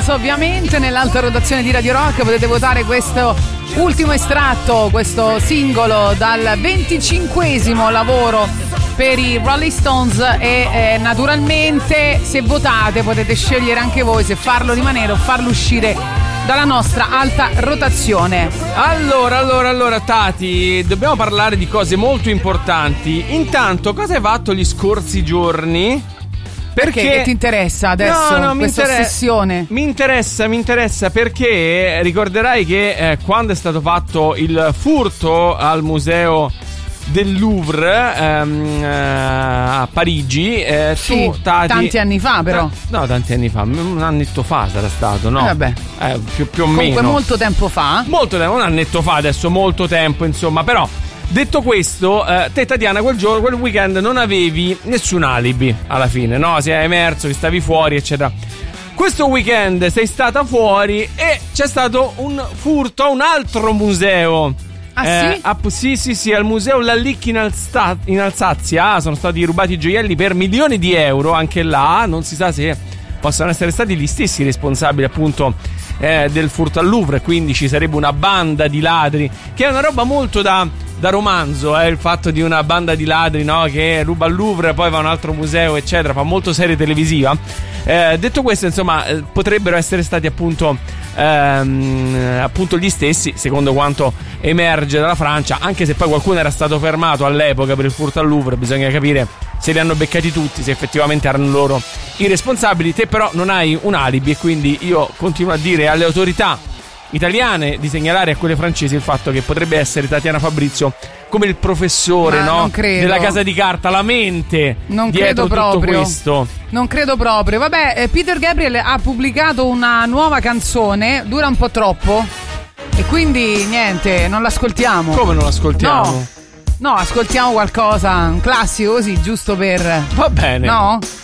ovviamente nell'alta rotazione di Radio Rock potete votare questo ultimo estratto, questo singolo dal 25esimo lavoro per i Rolling Stones e naturalmente se votate potete scegliere anche voi se farlo rimanere o farlo uscire dalla nostra alta rotazione. Allora Tati, dobbiamo parlare di cose molto importanti. Intanto, cosa hai fatto gli scorsi giorni? Perché che ti interessa adesso questa ossessione? Mi interessa perché ricorderai che quando è stato fatto il furto al museo del Louvre a Parigi, sì, tu Tati, tanti anni fa però no tanti anni fa, un annetto fa sarà stato, no? Vabbè, più o comunque meno molto tempo fa, un annetto fa, adesso molto tempo insomma. Però detto questo, te Tatiana quel weekend non avevi nessun alibi alla fine, no? Si è emerso che stavi fuori eccetera. Questo weekend sei stata fuori e c'è stato un furto a un altro museo. Sì, al museo Lalique in Alsazia sono stati rubati gioielli per milioni di euro. Anche là non si sa se possano essere stati gli stessi responsabili appunto del furto al Louvre, quindi ci sarebbe una banda di ladri, che è una roba molto da romanzo, il fatto di una banda di ladri, no, che ruba al Louvre, poi va a un altro museo eccetera, fa molto serie televisiva. Detto questo, insomma, potrebbero essere stati appunto gli stessi, secondo quanto emerge dalla Francia, anche se poi qualcuno era stato fermato all'epoca per il furto al Louvre. Bisogna capire se li hanno beccati tutti, se effettivamente erano loro i responsabili. Te però non hai un alibi e quindi io continuo a dire alle autorità italiane di segnalare a quelle francesi il fatto che potrebbe essere Tatiana Fabrizio come il professore, no, della Casa di Carta, la mente non dietro credo tutto proprio. questo. Non credo proprio. Vabbè, Peter Gabriel ha pubblicato una nuova canzone, dura un po' troppo e quindi niente, non l'ascoltiamo. Come non l'ascoltiamo? No, ascoltiamo qualcosa, un classico così, giusto per... Va bene. No?